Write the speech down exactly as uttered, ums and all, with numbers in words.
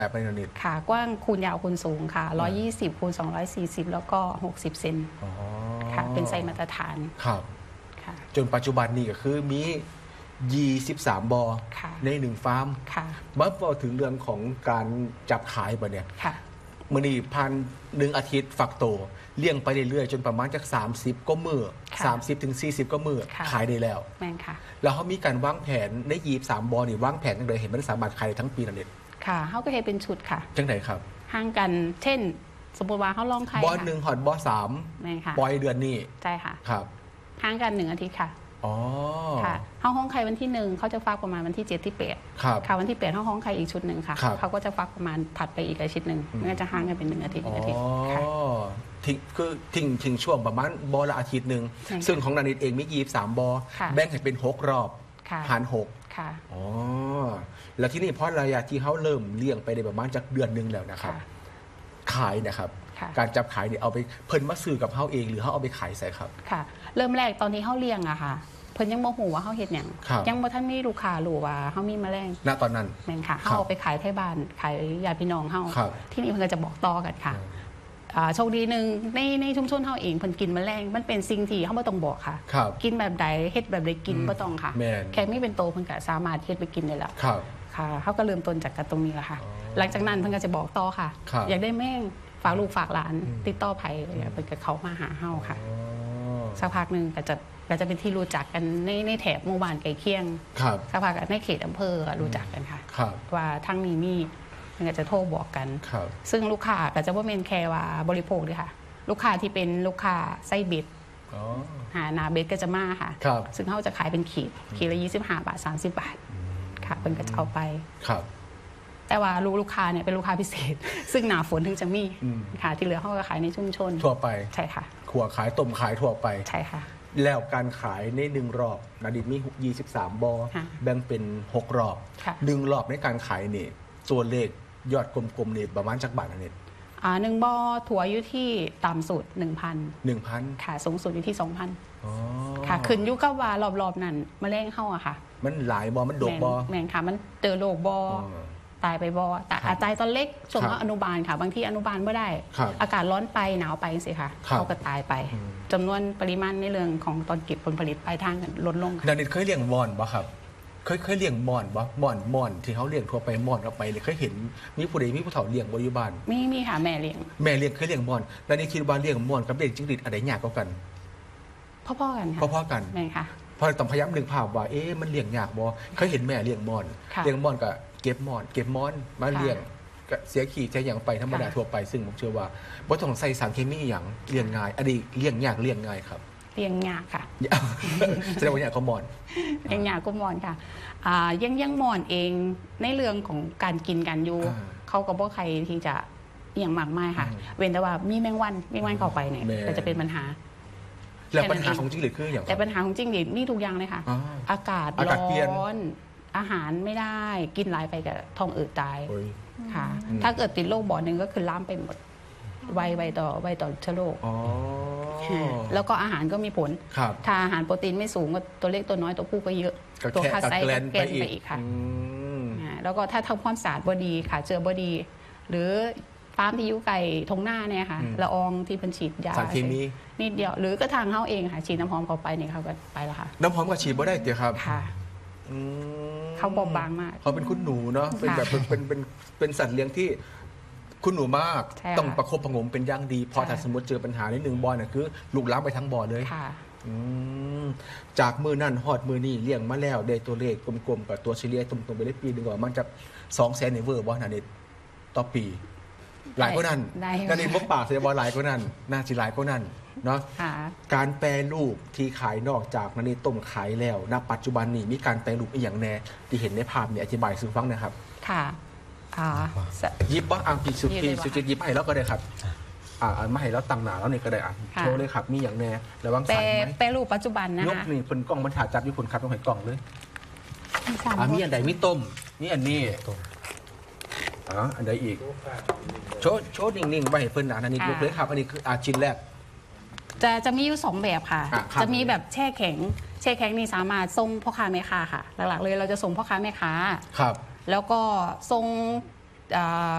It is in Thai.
แบบในนิดค่ะกว้างคูณยาวคูณสูงค่ะหนึ่งร้อยยี่สิบคูณสองร้อยสี่สิบแล้วก็หกสิบเซนค่ะเป็นไซส์มาตรฐานครับจนปัจจุบันนี้ก็คือมียี่สิบสามบอในหนึ่งฟาร์มมาพอถึงเรื่องของการจับขายป่ะเนี่ยมื่อนี้พันหนึ่งอาทิตย์ฝักโตเลี้ยงไปเรื่อยๆจนประมาณจากสามสิบก็มือสามสิบถึงสี่สิบก็มือขายได้แล้วแม่นค่ะแล้วเขามีการวางแผนในยีบสามบอนี่วางแผนจังเลยเห็นมันสามารถขายทั้งปีนั่นเองค่ะเขาก็เห็นเป็นชุดค่ะจังไหนครับห่างกันเช่นสมมติว่าเขาลองขายบอหนึ่งหอดบอสามปล่อยเดือนนี้ใช่ค่ะครับห่างกันหนึ่งอาทิตย์ค่ะอ๋อค่ะห้องห้องไข่วันที่หนึ่งเขาจะฟักประมาณวันที่เจ็ดที่แปดค่ะวันที่แปดห้องห้องไข่อีกชุดหนึ่งค่ะเขาก็จะฟักประมาณถัดไปอีกอาทิตย์หนึ่งมันก็จะห่างกันเป็นหนึ่งอาทิตย์อาทิตย์ค่ะทิ้งคือทิ้งทิ้งช่วงประมาณบอละอาทิตย์หนึ่งซึ่งของนานิดเองมียี่สิบสามบอแบ่งให้เป็นหกรอบหารหกค่ะอ๋อแล้วที่นี่เพราะระยะที่เขาเริ่มเลี้ยงไปในประมาณจากเดือนหนึ่งแล้วนะครับขายนะครับการจับขายเนี่ยเอาไปเพิ่นมาซื้อกับเขาเองหรือเขาเอาไปขายใส่ครับค่ะเริ่มแรกตอนที่เขาเลี้ยงอะค่ะเพิ่นยังโมโหว่าเขาเห็ดอย่างยังบ่ท่านมีลูกค้าหรือว่าเขามีแมลงณตอนนั้นแม่นค่ะเขาเอาไปขายที่บ้านขายญาติพี่น้องเขาที่นี่เพิ่นก็จะบอกต่อกันค่ะโชคดีหนึ่งในในชุมชนเขาเองเพิ่นกินแมลงมันเป็นสิ่งที่เขาไม่ต้องบอกค่ะกินแบบใดเฮ็ดแบบใดกินไม่ต้องค่ะแค่ไม่เป็นโตเพิ่นก็สามารถเฮ็ดไปกินได้แล้วค่ะเขาก็เริ่มต้นจากกันตรงนี้แหละค่ะหลังจากนั้นเพิ่นก็จะบอกต่อค่ะอยากได้แม่งฝากลูกฝากหลานติดต่อไผเพิ่นก็เข้ามาหาเฮาค่ะสักพักหนึ่งก็จะก็จะเป็นที่รู้จักกันในในแถบหมู่บ้านใกล้เคียงสักพักในเขตอำเภอรู้จักกันค่ะว่าทั้งนี้มีมันก็จะโทรบอกกันซึ่งลูกค้าก็จะว่าเมนแคร์ว่าบริโภคด้วยค่ะลูกค้าที่เป็นลูกค้าไส้เบ็ดหานาเบ็ดก็จะมาค่ะซึ่งเขาจะขายเป็นขีดขีดละยี่สิบห้าบาทสามสิบบาทค่ะเพิ่นก็จะเอาไปแต่ว่าลูกลูกค้าเนี่ยเป็นลูกค้าพิเศษซึ่งหนาฝนถึงจะมีค่ะที่เหลือเขาก็ขายในชุมชนทั่วไปใช่ค่ะขัวขายต้มขายทั่วไปใช่ค่ะแล้วการขายในหนึ่งรอบนาดิมียี่สิบสามบอแบ่งเป็นหกรอบหนึ่งรอบในการขายเนี่ยตัวเลขยอดกลมๆเนี่ยประมาณจักบาทนะเนี่ยอ่าหนึ่งบอถั่วอยู่ที่ต่ำสุดหนึ่งพันหนึ่งพันค่ะสูงสุดอยู่ที่สองพันค่ะขึ้นยุคก็ว่ารอบๆนั้นมาเล่งเข้าอะค่ะมันหลายบอมันโดกบอแมงค่ะมันเจอโรคบอตายไปบอแต่อาตายตอนเล็กส่วนว่าอนุบาลค่ะบางที่อนุบาลไม่ได้อากาศร้อนไปหนาวไปสิค่ะเขาก็ตายไปจำนวนปริมาณในเรื่องของตอนเก็บผลผลิตปลายทางลดลงดานิดเคยเลี้ยงมอนปะครับเคยเคยเลี้ยงมอนปะมอนมอนที่เขาเลี้ยงทั่วไปมอนเอาไปเลยเคยเห็นมีผู้ใดมีผู้เฒ่าเลี้ยงบริบาลมีมีค่ะแม่เลี้ยงแม่เลี้ยงเคยเลี้ยงมอนดานิดคิดว่าเลี้ยงมอนกับเลี้ยงจิ้งหรีดอะไรยากกว่ากันพ่อๆกันค่ะพ่อๆกันแม่ค่ะพอต้องพยายามดึงภาพว่าเอ๊ะมันเลี้ยงยากบ่เคยเห็นแม่เลี้ยงมอนเลี้ยงมอนกับเก็บมอนเก็บมอนมาเลี้ยงก็เสียขี่ใช้อย่างไปธรรมดาทั่วไปซึ่งผมเชื่อว่าบ่ต้องใส่สารเคมีอย่างเลี้ยงง่ายอดีเลี้ยงยากเลี้ยงง่ายครับเลี้ยงยากค่ะแสดงว่าอยากก็มอนเลี้ยงยากก็มอนค่ะยังยังมอนเองในเรื่องของการกินกันอยู่เขาก็บ่ใครที่จะอย่างมากมายค่ะเว้นแต่ว่ามีแมงวันแมงวันเข้าไปเนี่ยก็จะเป็นปัญหาแล้วปัญหาของจิ้งหรีดคืออย่างแต่ปัญหาของจิ้งหรีดนี่ทุกอย่างเลยค่ะอากาศร้อนอาหารไม่ได้กินหลายไปกับท้องอืดตายค่ะถ้าเกิดติดโรคบ่อหนึ่งก็คือล้ามไปหมดไวไวต่อไวต่อเชื้อโรคแล้วก็อาหารก็มีผลถ้าอาหารโปรตีนไม่สูงก็ตัวเล็กตัวน้อยตัวผู้ก็เยอะตัวค่าไซส์ก็แกนไปอีกค่ะแล้วก็ถ้าทำความสะอาดบอดีค่ะเจอบอดีหรือฟาร์มที่อยู่ไก่ทงหน้าเนี่ยค่ะละอองที่เพิ่นฉีดยาสารเคมีนิดเดียวหรือก็ทางเขาเองค่ะฉีดน้ำหอมเข้าไปเนี่ยเขาก็ไปแล้วค่ะน้ำหอมก็ฉีดบ่ได้เดี๋ยวครับค่ะเขาบอบบางมากเขาเป็นคุณหนูเนาะเป็นแบบเป็นเป็นเป็นสัตว์เลี้ยงที่คุณหนูมากต้องประคบประงมเป็นอย่างดีพอถ้าสมมติเจอปัญหาในหนึ่งบ่อน่ะคือลูกล้างไปทั้งบ่อเลยจากมือนั่นหอดมือนี่เลี้ยงมาแล้วได้ตัวเลขกลมๆกับตัวเฉลี่ยตรงๆไปได้ปีหนึ่งก่อนมันจะสองแสนในเวอร์บ่นานิดต่อปีหลายก็นั่นนานิดบ่ปากเสียบ่หลายก็นั่นน่าสิหลายก็นั่นเนาะการแปรรูปที่ขายนอกจากนานิดต้มขายแล้วณปัจจุบันนี้มีการแปรรูปอีกอย่างแน่ที่เห็นในภาพเนี่ยอธิบายสู่ฟังนะครับค่ะยิบว่าอ่ะพี่สุพี่สุจิตยิบให้แล้วก็ได้ครับอ่าไม่ให้แล้วตังหนาแล้วนี่ก็ได้อ่ะโชว์เลยครับมีอย่างแน่ระวังสายไหมแปรรูปปัจจุบันนะคะยกนี่เป็นกล่องบรรทัดจับญี่ปุ่นครับต้องให้กล่องเลยอ่ามีอันใดมีต้มนี่อันนี้อ๋ออันใดอีกโชว์โชว์นิ่งๆไว้ให้เพิ่นอ่านอันนี้ยกเลยครับอันนี้คืออาชิ้นแรกจะจะมีอยู่สองแบบค่ะจะมีแบบแช่แข็งแช่แข็งนี่สามารถส่งพ่อค้าแม่ค้าค่ะหลักๆเลยเราจะส่งพ่อค้าแม่ค้าครับแล้วก็ส่ง